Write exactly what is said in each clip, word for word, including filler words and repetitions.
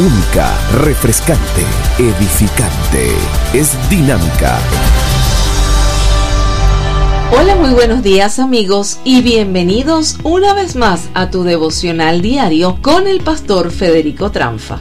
única, refrescante, edificante. Es Dinámica. Hola, muy buenos días amigos y bienvenidos una vez más a tu devocional diario con el pastor Federico Tranfa.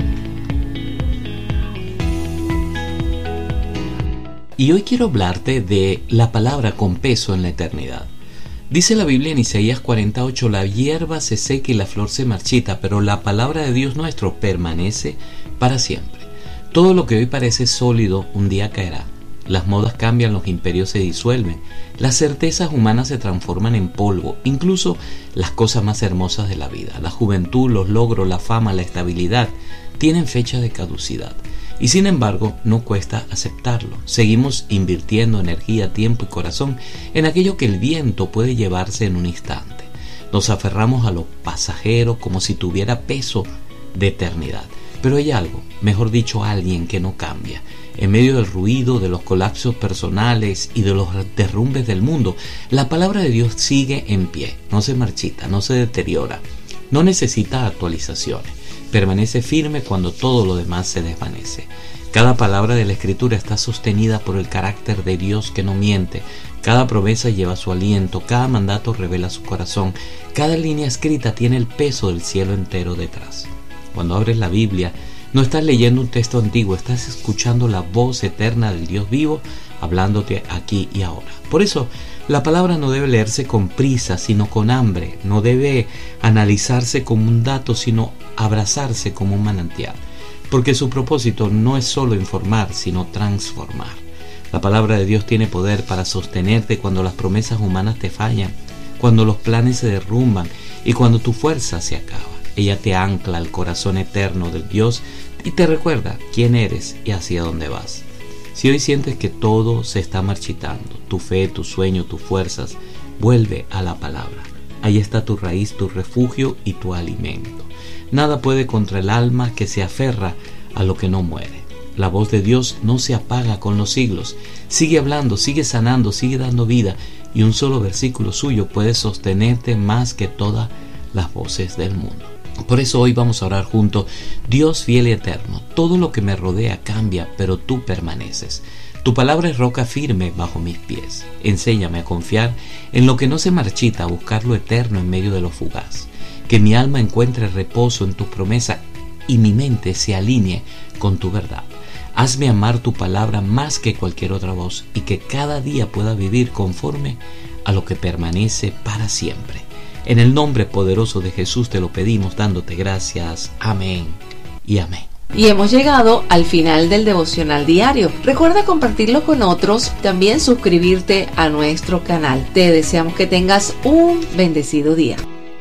Y hoy quiero hablarte de la palabra con peso en la eternidad. Dice la Biblia en Isaías cuarenta y ocho, la hierba se seca y la flor se marchita, pero la palabra de Dios nuestro permanece para siempre. Todo lo que hoy parece sólido un día caerá. Las modas cambian, los imperios se disuelven, las certezas humanas se transforman en polvo, incluso las cosas más hermosas de la vida. La juventud, los logros, la fama, la estabilidad tienen fecha de caducidad. Y sin embargo, no cuesta aceptarlo. Seguimos invirtiendo energía, tiempo y corazón en aquello que el viento puede llevarse en un instante. Nos aferramos a lo pasajero como si tuviera peso de eternidad. Pero hay algo, mejor dicho, alguien que no cambia. En medio del ruido, de los colapsos personales y de los derrumbes del mundo, la palabra de Dios sigue en pie, no se marchita, no se deteriora, no necesita actualizaciones, permanece firme cuando todo lo demás se desvanece. Cada palabra de la Escritura está sostenida por el carácter de Dios que no miente, cada promesa lleva su aliento, cada mandato revela su corazón, cada línea escrita tiene el peso del cielo entero detrás. Cuando abres la Biblia, no estás leyendo un texto antiguo, estás escuchando la voz eterna del Dios vivo hablándote aquí y ahora. Por eso, la palabra no debe leerse con prisa, sino con hambre. No debe analizarse como un dato, sino abrazarse como un manantial. Porque su propósito no es solo informar, sino transformar. La palabra de Dios tiene poder para sostenerte cuando las promesas humanas te fallan, cuando los planes se derrumban y cuando tu fuerza se acaba. Ella te ancla al corazón eterno del Dios y te recuerda quién eres y hacia dónde vas. Si hoy sientes que todo se está marchitando, tu fe, tu sueño, tus fuerzas, vuelve a la palabra. Ahí está tu raíz, tu refugio y tu alimento. Nada puede contra el alma que se aferra a lo que no muere. La voz de Dios no se apaga con los siglos. Sigue hablando, sigue sanando, sigue dando vida y un solo versículo suyo puede sostenerte más que todas las voces del mundo. Por eso hoy vamos a orar juntos. Dios fiel y eterno, todo lo que me rodea cambia, pero tú permaneces. Tu palabra es roca firme bajo mis pies. Enséñame a confiar en lo que no se marchita, a buscar lo eterno en medio de lo fugaz. Que mi alma encuentre reposo en tus promesas y mi mente se alinee con tu verdad. Hazme amar tu palabra más que cualquier otra voz y que cada día pueda vivir conforme a lo que permanece para siempre. En el nombre poderoso de Jesús te lo pedimos, dándote gracias. Amén y amén. Y hemos llegado al final del devocional diario. Recuerda compartirlo con otros, también suscribirte a nuestro canal. Te deseamos que tengas un bendecido día.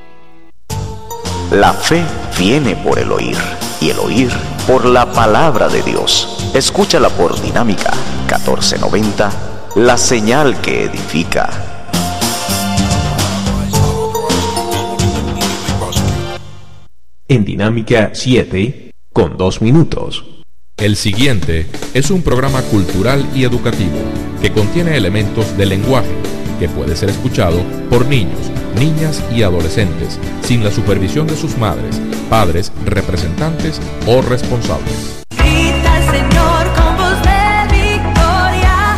La fe viene por el oír y el oír por la palabra de Dios. Escúchala por Dinámica catorce noventa, la señal que edifica. En Dinámica siete, con dos minutos. El siguiente es un programa cultural y educativo que contiene elementos de lenguaje que puede ser escuchado por niños, niñas y adolescentes sin la supervisión de sus madres, padres, representantes o responsables. Grita al Señor con voz de victoria.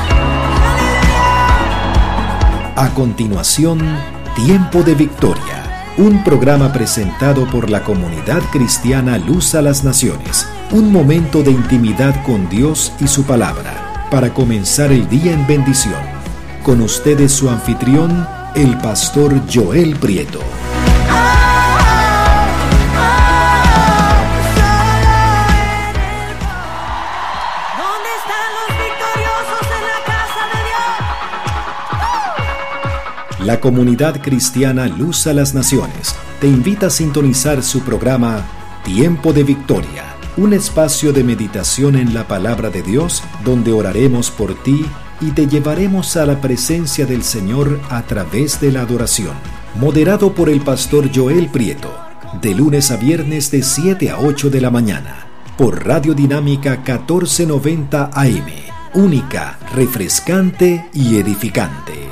A continuación, Tiempo de Victoria. Un programa presentado por la comunidad cristiana Luz a las Naciones. Un momento de intimidad con Dios y su palabra, para comenzar el día en bendición. Con ustedes su anfitrión, el pastor Joel Prieto. ¿Dónde están los victoriosos en la casa de Dios? La comunidad cristiana Luz a las Naciones te invita a sintonizar su programa Tiempo de Victoria, un espacio de meditación en la palabra de Dios donde oraremos por ti y te llevaremos a la presencia del Señor a través de la adoración. Moderado por el pastor Joel Prieto, de lunes a viernes de siete a ocho de la mañana, por Radio Dinámica catorce noventa A M, única, refrescante y edificante.